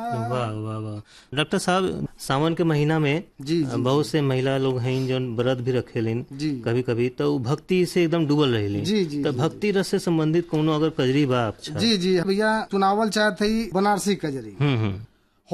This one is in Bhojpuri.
वाह वाह वाह। डॉक्टर साहब, सावन के महीना में जी जी बहुत से महिला लोग हैं जो व्रत भी रखेलिन जी कभी कभी, तो भक्ति से एकदम डूबल रहेली। जी जी तो जी भक्ति रस से संबंधित कोनो अगर कजरी बा? अच्छा। जी जी भैया, चुनावल चाहत है बनारसी कजरी।